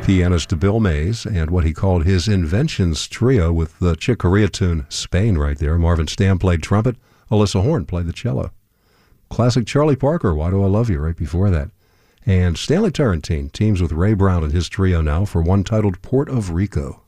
pianist Bill Mays and what he called his Inventions Trio with the Chick Corea tune Spain right there. Marvin Stamm played trumpet. Alyssa Horn played the cello. Classic Charlie Parker, Why Do I Love You, right before that. And Stanley Turrentine teams with Ray Brown and his trio now for one titled Port of Rico.